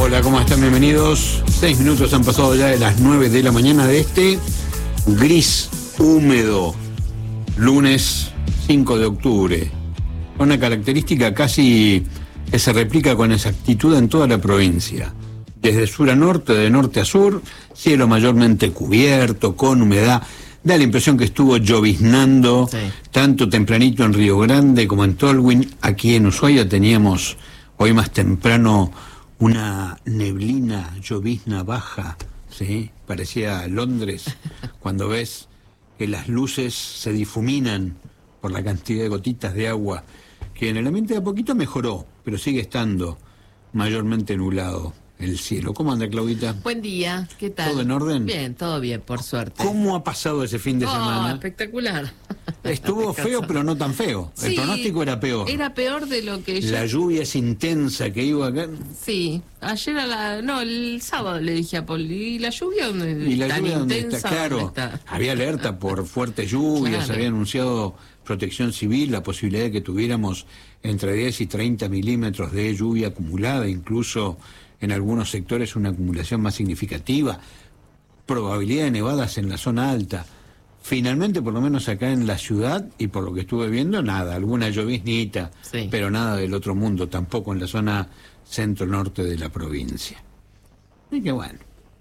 Hola, ¿cómo están? Bienvenidos. 6 minutos han pasado ya de las 9 de la mañana de este gris húmedo lunes 5 de octubre. Una característica casi que se replica con exactitud en toda la provincia. Desde sur a norte, de norte a sur, cielo mayormente cubierto, con humedad. Da la impresión que estuvo lloviznando, sí, tanto tempranito en Río Grande como en Tolwyn. Aquí en Ushuaia teníamos hoy más temprano una neblina, llovizna baja, ¿sí? Parecía Londres, cuando ves que las luces se difuminan por la cantidad de gotitas de agua, que en el ambiente de a poquito mejoró, pero sigue estando mayormente nublado el cielo. ¿Cómo anda, Claudita? Buen día, ¿qué tal? ¿Todo en orden? Bien, todo bien, por suerte. ¿Cómo ha pasado ese fin de semana? Espectacular. Estuvo feo, pero no tan feo. Sí, el pronóstico era peor. Era peor de lo que La lluvia es intensa que iba acá. Sí, ayer el sábado le dije a Paul, ¿y la lluvia dónde está? ¿Y la lluvia dónde está? Claro, había alerta por fuertes lluvias, claro. Había anunciado Protección Civil la posibilidad de que tuviéramos entre 10 y 30 milímetros de lluvia acumulada, incluso en algunos sectores una acumulación más significativa, probabilidad de nevadas en la zona alta. Finalmente, por lo menos acá en la ciudad, y por lo que estuve viendo, nada, alguna lloviznita, sí, pero nada del otro mundo, tampoco en la zona centro-norte de la provincia. Así que bueno,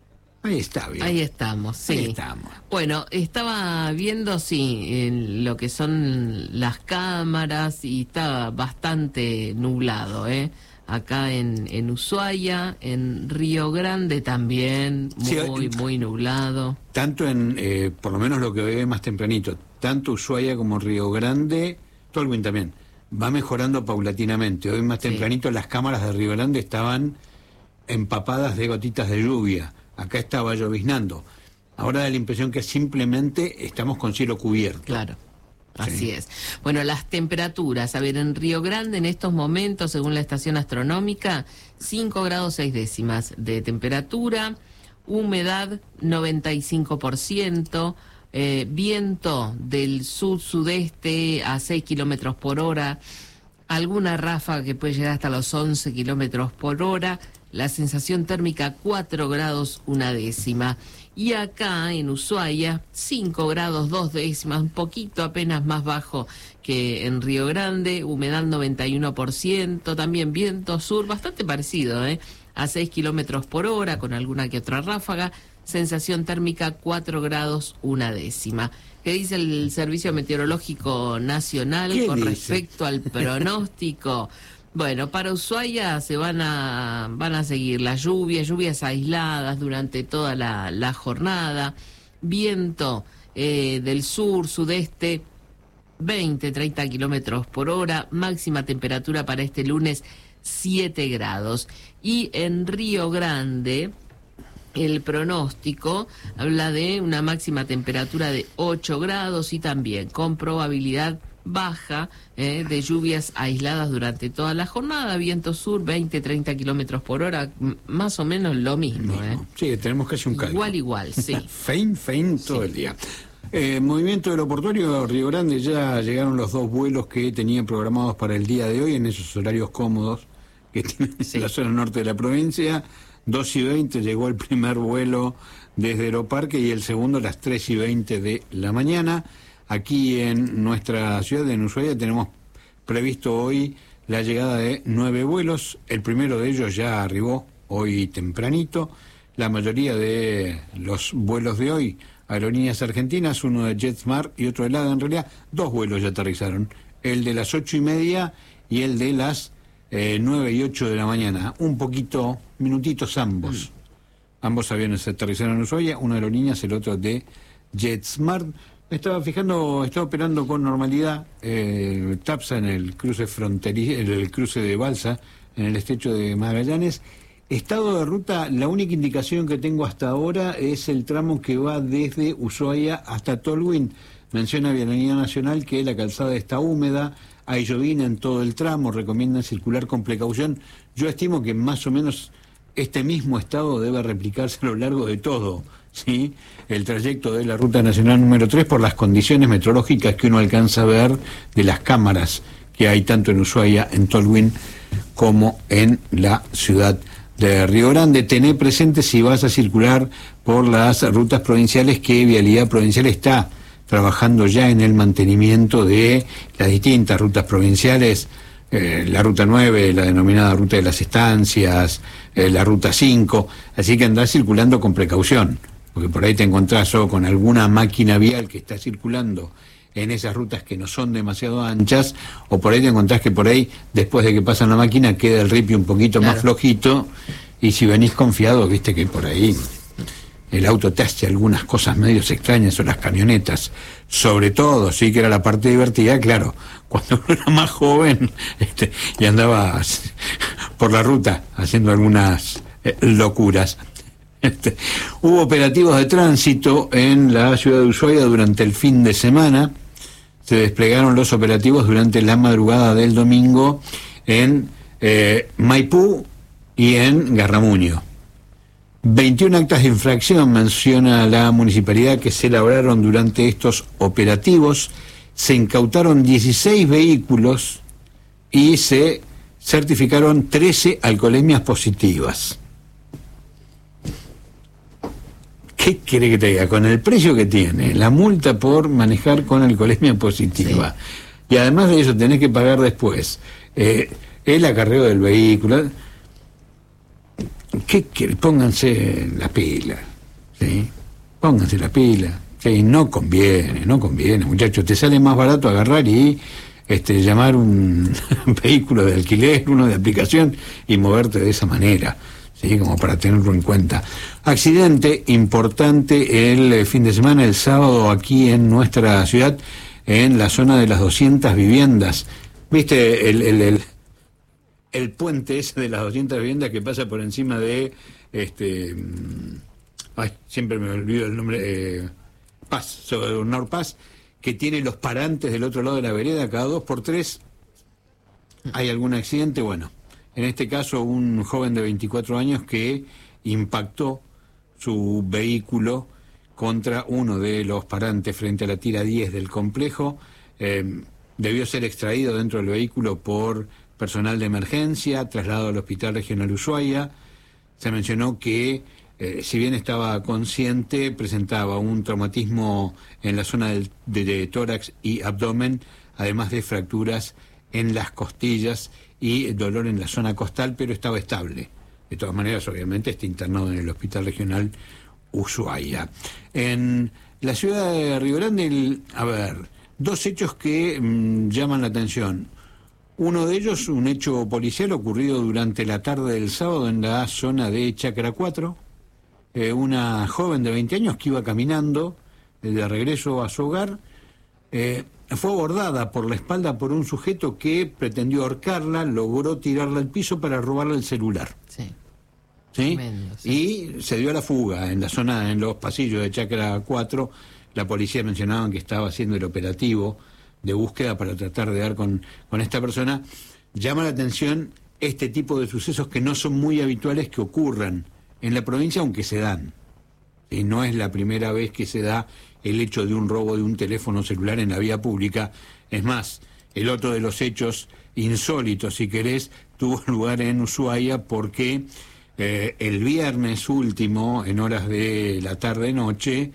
ahí está bien. Ahí estamos, sí. Ahí estamos. Bueno, estaba viendo, sí, en lo que son las cámaras y estaba bastante nublado, acá en Ushuaia, en Río Grande también, muy nublado. Tanto en, por lo menos lo que ve más tempranito, tanto Ushuaia como Río Grande, Tolwyn también, va mejorando paulatinamente. Hoy más tempranito, sí, las cámaras de Río Grande estaban empapadas de gotitas de lluvia, acá estaba lloviznando. Ahora da la impresión que simplemente estamos con cielo cubierto. Claro. Así es. Bueno, las temperaturas, a ver, en Río Grande en estos momentos, según la estación astronómica, 5 grados 6 décimas de temperatura, humedad 95%, viento del sur-sudeste a 6 kilómetros por hora, alguna ráfaga que puede llegar hasta los 11 kilómetros por hora, la sensación térmica 4 grados 1 décima. Y acá en Ushuaia, 5 grados 2 décimas, un poquito apenas más bajo que en Río Grande, humedad 91%, también viento sur, bastante parecido, a 6 kilómetros por hora, con alguna que otra ráfaga, sensación térmica 4 grados 1 décima. ¿Qué dice el Servicio Meteorológico Nacional con respecto al pronóstico? Bueno, para Ushuaia se van a seguir las lluvias aisladas durante toda la jornada, viento del sur, sudeste, 20-30 kilómetros por hora, máxima temperatura para este lunes 7 grados. Y en Río Grande, el pronóstico habla de una máxima temperatura de 8 grados y también con probabilidad baja de lluvias aisladas durante toda la jornada, viento sur 20-30 kilómetros por hora, más o menos lo mismo. Sí, tenemos casi un cálculo. Igual, sí. Fein todo el día. Movimiento aeroportuario, Río Grande, ya llegaron los 2 vuelos que tenían programados para el día de hoy en esos horarios cómodos que tienen en la zona norte de la provincia. 2:20 llegó el primer vuelo desde Aeroparque y el segundo a las 3:20 de la mañana. Aquí en nuestra ciudad, en Ushuaia, tenemos previsto hoy la llegada de 9 vuelos. El primero de ellos ya arribó hoy tempranito. La mayoría de los vuelos de hoy, Aerolíneas Argentinas, uno de JetSmart y otro de LADA, en realidad 2 vuelos ya aterrizaron. El de las 8:30 y el de las 9 y 8 de la mañana. Un poquito, minutitos ambos. Ambos aviones aterrizaron en Ushuaia, uno de Aerolíneas, el otro de JetSmart. Estaba operando con normalidad TAPSA en el cruce fronterizo, el cruce de Balsa, en el estrecho de Magallanes. Estado de ruta, la única indicación que tengo hasta ahora es el tramo que va desde Ushuaia hasta Tolwyn. Menciona Avialinea Nacional que la calzada está húmeda, hay llovina en todo el tramo, recomiendan circular con precaución. Yo estimo que más o menos este mismo estado debe replicarse a lo largo de todo, ¿sí? El trayecto de la Ruta Nacional número 3 por las condiciones meteorológicas que uno alcanza a ver de las cámaras que hay tanto en Ushuaia, en Tolwyn, como en la ciudad de Río Grande. Tené presente, si vas a circular por las rutas provinciales, que Vialidad Provincial está trabajando ya en el mantenimiento de las distintas rutas provinciales, la Ruta 9, la denominada Ruta de las Estancias, la Ruta 5, así que andás circulando con precaución, porque por ahí te encontrás o con alguna máquina vial que está circulando en esas rutas que no son demasiado anchas, o por ahí te encontrás que por ahí, después de que pasa la máquina, queda el ripio un poquito más flojito, y si venís confiado, viste que por ahí el auto te hace algunas cosas medios extrañas, o las camionetas, sobre todo, sí que era la parte divertida, claro, cuando uno era más joven y andaba por la ruta haciendo algunas locuras. Hubo operativos de tránsito en la ciudad de Ushuaia durante el fin de semana. Se desplegaron los operativos durante la madrugada del domingo en Maipú y en Garramuño. 21 actas de infracción menciona la municipalidad que se elaboraron durante estos operativos. Se incautaron 16 vehículos y se certificaron 13 alcoholemias positivas. ¿Qué quiere que te diga? Con el precio que tiene, la multa por manejar con alcoholemia positiva, sí, y además de eso tenés que pagar después el acarreo del vehículo. ¿Qué quiere? Pónganse la pila, ¿sí? Pónganse la pila. Sí, no conviene, muchachos. Te sale más barato agarrar y llamar un vehículo de alquiler, uno de aplicación, y moverte de esa manera, ¿sí? Como para tenerlo en cuenta. Accidente importante el fin de semana, el sábado, aquí en nuestra ciudad, en la zona de las 200 viviendas. ¿Viste el puente ese de las 200 viviendas que pasa por encima de siempre me olvido el nombre, Paz, sobre Nor Paz, que tiene los parantes del otro lado de la vereda? Cada 2x3 hay algún accidente. Bueno, en este caso un joven de 24 años que impactó su vehículo contra uno de los parantes frente a la tira 10 del complejo. Debió ser extraído dentro del vehículo por personal de emergencia, trasladado al Hospital Regional Ushuaia. Se mencionó que, si bien estaba consciente, presentaba un traumatismo en la zona de tórax y abdomen, además de fracturas en las costillas y dolor en la zona costal, pero estaba estable. De todas maneras, obviamente, está internado en el Hospital Regional Ushuaia. En la ciudad de Río Grande, dos hechos que llaman la atención. Uno de ellos, un hecho policial ocurrido durante la tarde del sábado en la zona de Chacra 4. Una joven de 20 años que iba caminando de regreso a su hogar, fue abordada por la espalda por un sujeto que pretendió ahorcarla, logró tirarla al piso para robarle el celular. Sí. ¿Sí? Tremendo, sí. Y se dio a la fuga en la zona, en los pasillos de Chacra 4. La policía mencionaba que estaba haciendo el operativo de búsqueda para tratar de dar con esta persona. Llama la atención este tipo de sucesos que no son muy habituales que ocurran en la provincia, aunque se dan. Y no es la primera vez que se da el hecho de un robo de un teléfono celular en la vía pública. Es más, el otro de los hechos insólitos, si querés, tuvo lugar en Ushuaia porque el viernes último, en horas de la tarde-noche,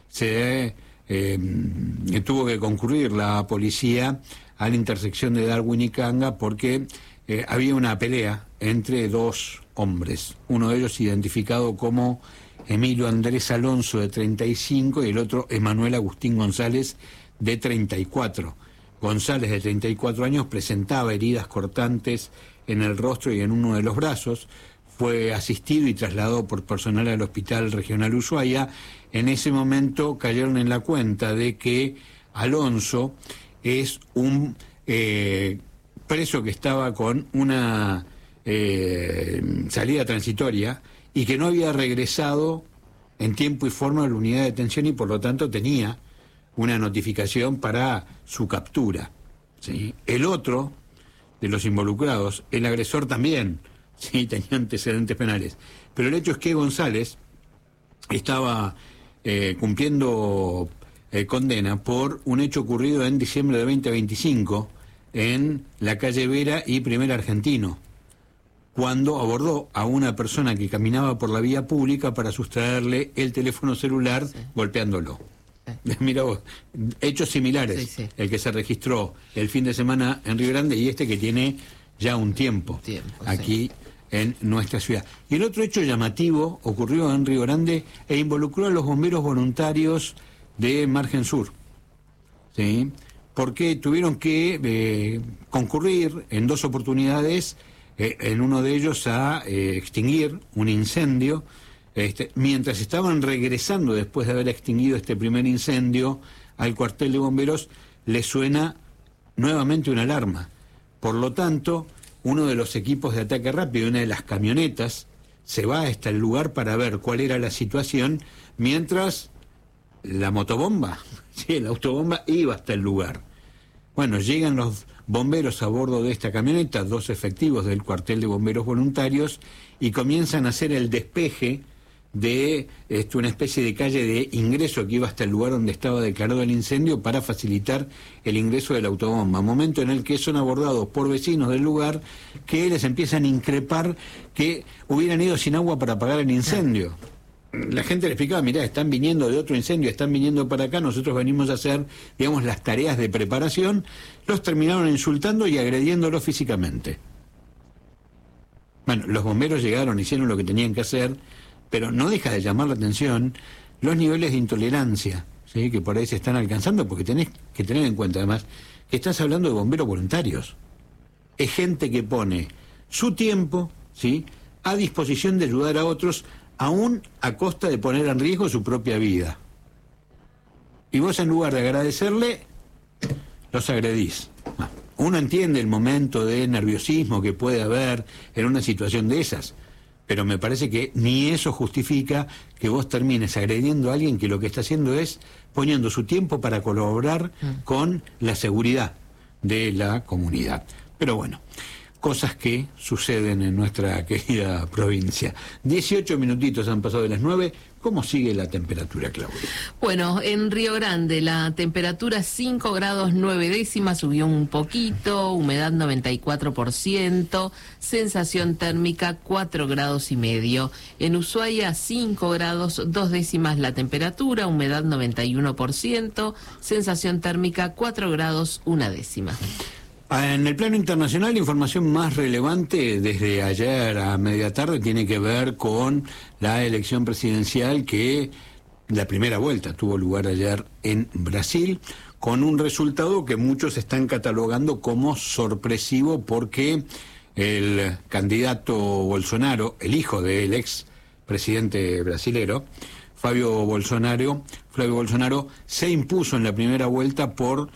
tuvo que concurrir la policía a la intersección de Darwin y Canga porque había una pelea entre dos hombres, uno de ellos identificado como Emilio Andrés Alonso, de 35, y el otro Emanuel Agustín González, de 34. González, de 34 años, presentaba heridas cortantes en el rostro y en uno de los brazos. Fue asistido y trasladado por personal al Hospital Regional Ushuaia. En ese momento cayeron en la cuenta de que Alonso es un preso que estaba con una salida transitoria y que no había regresado en tiempo y forma a la unidad de detención y por lo tanto tenía una notificación para su captura, ¿sí? El otro de los involucrados, el agresor también, sí, tenía antecedentes penales. Pero el hecho es que González estaba cumpliendo condena por un hecho ocurrido en diciembre de 2025 en la calle Vera y Primer Argentino. cuando abordó a una persona que caminaba por la vía pública para sustraerle el teléfono celular, golpeándolo. Mira vos, hechos similares, el que se registró el fin de semana en Río Grande y este que tiene ya un tiempo aquí en nuestra ciudad. Y el otro hecho llamativo ocurrió en Río Grande e involucró a los bomberos voluntarios de Margen Sur, ¿sí? Porque tuvieron que concurrir en 2 oportunidades, en uno de ellos a extinguir un incendio. Mientras estaban regresando después de haber extinguido este primer incendio al cuartel de bomberos, les suena nuevamente una alarma. Por lo tanto, uno de los equipos de ataque rápido, una de las camionetas, se va hasta el lugar para ver cuál era la situación, mientras la motobomba, sí, la autobomba, iba hasta el lugar. Bueno, llegan los bomberos a bordo de esta camioneta, 2 efectivos del cuartel de bomberos voluntarios, y comienzan a hacer el despeje de una especie de calle de ingreso que iba hasta el lugar donde estaba declarado el incendio para facilitar el ingreso de la autobomba. Momento en el que son abordados por vecinos del lugar que les empiezan a increpar que hubieran ido sin agua para apagar el incendio. La gente le explicaba, mirá, están viniendo de otro incendio, están viniendo para acá, nosotros venimos a hacer, digamos, las tareas de preparación. Los terminaron insultando y agrediéndolos físicamente. Bueno, los bomberos llegaron, hicieron lo que tenían que hacer, pero no deja de llamar la atención los niveles de intolerancia, ¿sí?, que por ahí se están alcanzando, porque tenés que tener en cuenta además que estás hablando de bomberos voluntarios. Es gente que pone su tiempo, ¿sí?, a disposición de ayudar a otros, aún a costa de poner en riesgo su propia vida. Y vos, en lugar de agradecerle, los agredís. Uno entiende el momento de nerviosismo que puede haber en una situación de esas, pero me parece que ni eso justifica que vos termines agrediendo a alguien que lo que está haciendo es poniendo su tiempo para colaborar con la seguridad de la comunidad. Pero bueno, cosas que suceden en nuestra querida provincia. 18 minutitos han pasado de las 9. ¿Cómo sigue la temperatura, Claudia? Bueno, en Río Grande la temperatura 5 grados 9 décimas, subió un poquito, humedad 94%, sensación térmica 4 grados y medio. En Ushuaia 5 grados 2 décimas la temperatura, humedad 91%, sensación térmica 4 grados 1 décima. En el plano internacional, la información más relevante desde ayer a media tarde tiene que ver con la elección presidencial que la primera vuelta tuvo lugar ayer en Brasil, con un resultado que muchos están catalogando como sorpresivo porque el candidato Bolsonaro, el hijo del ex presidente brasilero, Flavio Bolsonaro, se impuso en la primera vuelta por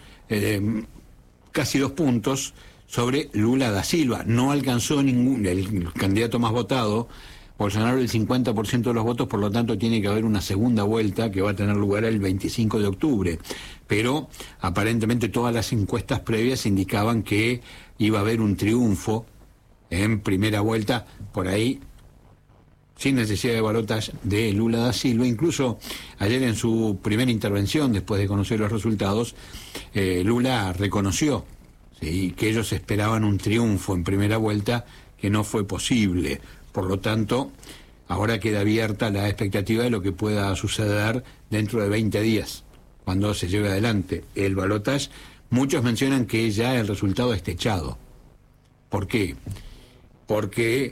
casi 2 puntos sobre Lula da Silva. No alcanzó el candidato más votado, Bolsonaro, el 50% de los votos, por lo tanto tiene que haber una segunda vuelta que va a tener lugar el 25 de octubre. Pero aparentemente todas las encuestas previas indicaban que iba a haber un triunfo en primera vuelta, por ahí, sin necesidad de balotaje, de Lula da Silva. Incluso ayer, en su primera intervención, después de conocer los resultados, Lula reconoció, ¿sí?, que ellos esperaban un triunfo en primera vuelta, que no fue posible. Por lo tanto, ahora queda abierta la expectativa de lo que pueda suceder dentro de 20 días, cuando se lleve adelante el balotaje. Muchos mencionan que ya el resultado está echado. ¿Por qué? Porque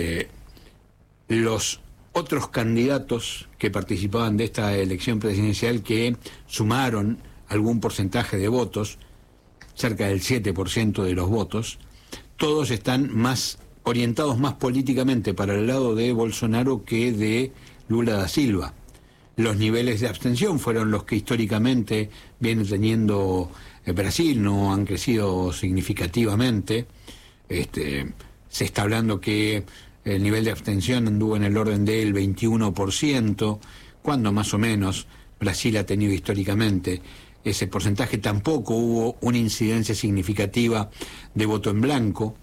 los otros candidatos que participaban de esta elección presidencial, que sumaron algún porcentaje de votos, cerca del 7% de los votos, todos están más orientados más políticamente para el lado de Bolsonaro que de Lula da Silva. Los niveles de abstención fueron los que históricamente viene teniendo Brasil, no han crecido significativamente. Se está hablando que el nivel de abstención anduvo en el orden del 21%, cuando más o menos Brasil ha tenido históricamente ese porcentaje. Tampoco hubo una incidencia significativa de voto en blanco,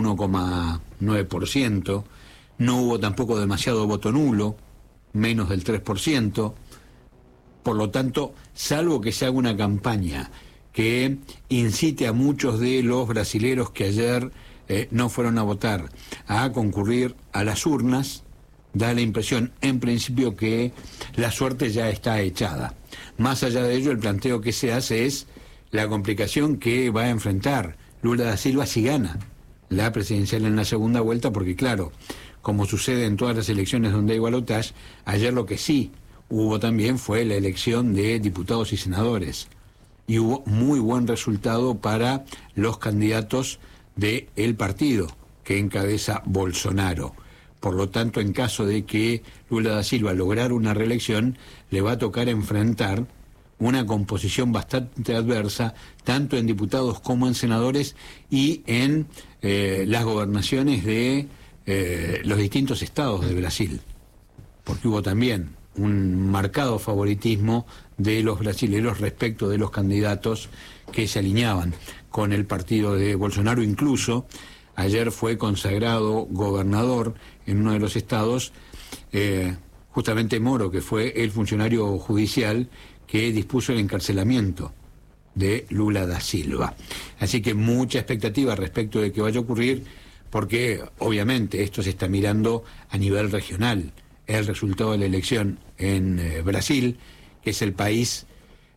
1,9%. No hubo tampoco demasiado voto nulo, menos del 3%. Por lo tanto, salvo que se haga una campaña que incite a muchos de los brasileros que ayer no fueron a votar, a concurrir a las urnas, da la impresión, en principio, que la suerte ya está echada. Más allá de ello, el planteo que se hace es la complicación que va a enfrentar Lula da Silva si gana la presidencial en la segunda vuelta, porque claro, como sucede en todas las elecciones donde hay balotaje, ayer lo que sí hubo también fue la elección de diputados y senadores, y hubo muy buen resultado para los candidatos del partido que encabeza Bolsonaro. Por lo tanto, en caso de que Lula da Silva lograra una reelección, le va a tocar enfrentar una composición bastante adversa, tanto en diputados como en senadores y en las gobernaciones de los distintos estados de Brasil, porque hubo también un marcado favoritismo de los brasileños respecto de los candidatos que se alineaban con el partido de Bolsonaro. Incluso ayer fue consagrado gobernador en uno de los estados justamente Moro, que fue el funcionario judicial que dispuso el encarcelamiento de Lula da Silva. Así que mucha expectativa respecto de que vaya a ocurrir, porque obviamente esto se está mirando a nivel regional. El resultado de la elección en Brasil, que es el país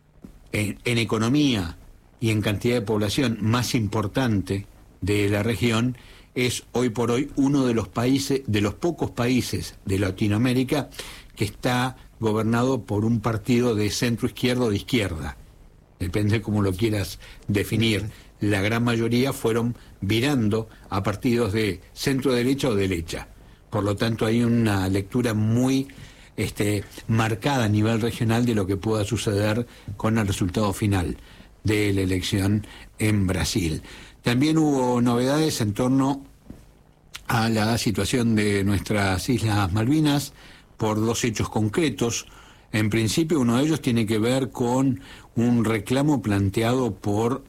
en economía y en cantidad de población más importante de la región, es hoy por hoy uno de los países, de los pocos países de Latinoamérica que está gobernado por un partido de centro izquierda o de izquierda. Depende de cómo lo quieras definir. La gran mayoría fueron virando a partidos de centro derecha o derecha. Por lo tanto, hay una lectura muy marcada a nivel regional de lo que pueda suceder con el resultado final de la elección en Brasil. También hubo novedades en torno a la situación de nuestras Islas Malvinas por dos hechos concretos. En principio, uno de ellos tiene que ver con un reclamo planteado por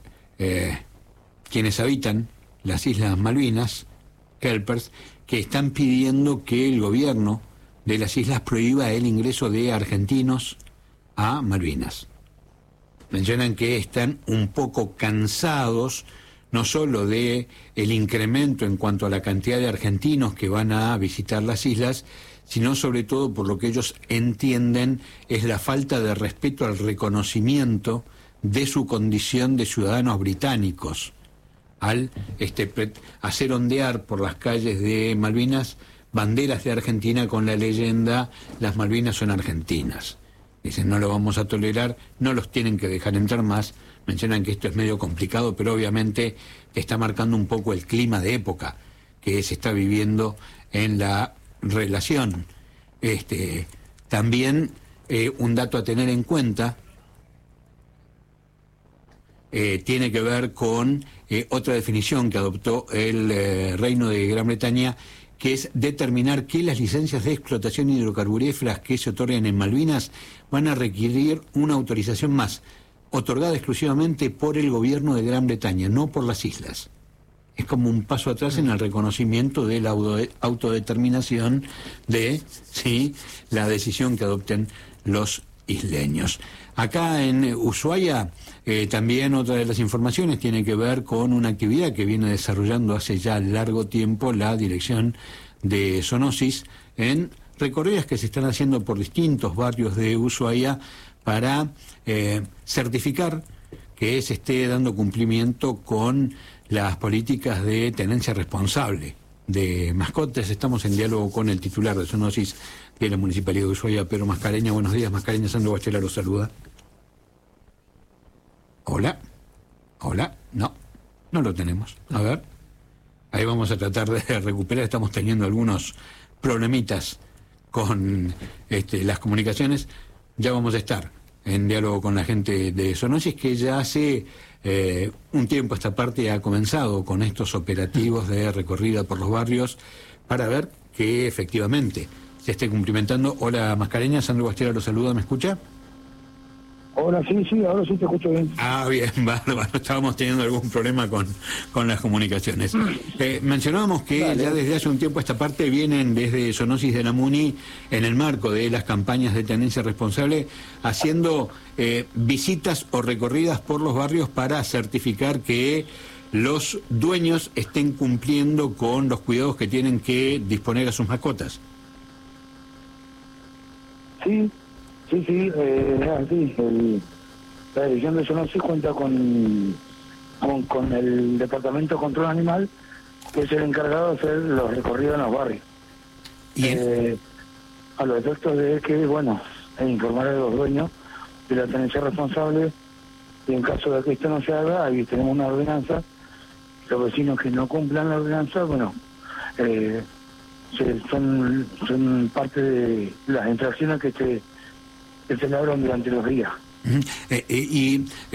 quienes habitan las Islas Malvinas, helpers, que están pidiendo que el gobierno de las islas prohíba el ingreso de argentinos a Malvinas. Mencionan que están un poco cansados no solo de el incremento en cuanto a la cantidad de argentinos que van a visitar las islas, sino sobre todo por lo que ellos entienden es la falta de respeto al reconocimiento de su condición de ciudadanos británicos, al hacer ondear por las calles de Malvinas banderas de Argentina con la leyenda "las Malvinas son argentinas". Dicen, no lo vamos a tolerar, no los tienen que dejar entrar más. Mencionan que esto es medio complicado, pero obviamente está marcando un poco el clima de época que se está viviendo en la relación. También un dato a tener en cuenta tiene que ver con otra definición que adoptó el Reino de Gran Bretaña, que es determinar que las licencias de explotación hidrocarburíferas que se otorgan en Malvinas van a requerir una autorización más, otorgada exclusivamente por el gobierno de Gran Bretaña, no por las islas. Es como un paso atrás en el reconocimiento de la autodeterminación de la decisión que adopten los isleños. Acá en Ushuaia también otra de las informaciones tiene que ver con una actividad que viene desarrollando hace ya largo tiempo la dirección de Zoonosis en recorridas que se están haciendo por distintos barrios de Ushuaia para certificar que se esté dando cumplimiento con las políticas de tenencia responsable de mascotas. Estamos en diálogo con el titular de Zoonosis de la Municipalidad de Ushuaia, Pedro Mascareña. Buenos días, Mascareña. Sandro Bastela lo saluda. Hola. Hola. No lo tenemos. A ver. Ahí vamos a tratar de recuperar. Estamos teniendo algunos problemitas con las comunicaciones. Ya vamos a estar en diálogo con la gente de Zoonosis, que ya hace un tiempo esta parte ha comenzado con estos operativos de recorrida por los barrios para ver que efectivamente se esté cumplimentando. Hola, Mascareña, Sandro Bastera lo saluda, ¿me escucha? Hola, sí, ahora sí te escucho bien. Bien, bárbaro, estábamos teniendo algún problema con las comunicaciones. Mencionábamos que ya desde hace un tiempo esta parte vienen desde Zoonosis de la Muni, en el marco de las campañas de tenencia responsable, haciendo visitas o recorridas por los barrios para certificar que los dueños estén cumpliendo con los cuidados que tienen que disponer a sus mascotas. Sí, la Dirección de Zoonosis cuenta con el Departamento de Control Animal, que es el encargado de hacer los recorridos en los barrios. A los efectos de que, informar a los dueños de la tenencia responsable, y en caso de que esto no se haga, ahí tenemos una ordenanza. Los vecinos que no cumplan la ordenanza, son parte de las infracciones que se elaboran durante los días. Y